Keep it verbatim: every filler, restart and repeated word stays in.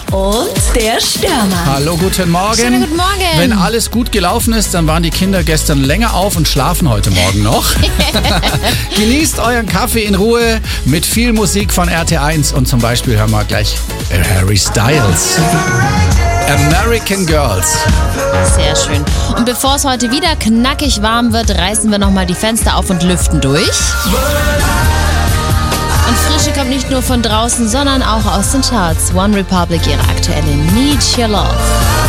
und der Stürmer. Hallo, guten Morgen. Schönen guten Morgen. Wenn alles gut gelaufen ist, dann waren die Kinder gestern länger auf und schlafen heute Morgen noch. Genießt euren Kaffee in Ruhe mit viel Musik von R T eins und zum Beispiel hören wir gleich Harry Styles. American Girls. Sehr schön. Und bevor es heute wieder knackig warm wird, reißen wir nochmal die Fenster auf und lüften durch. Und Frische kommt nicht nur von draußen, sondern auch aus den Charts. One Republic, ihre aktuelle Need Your Love.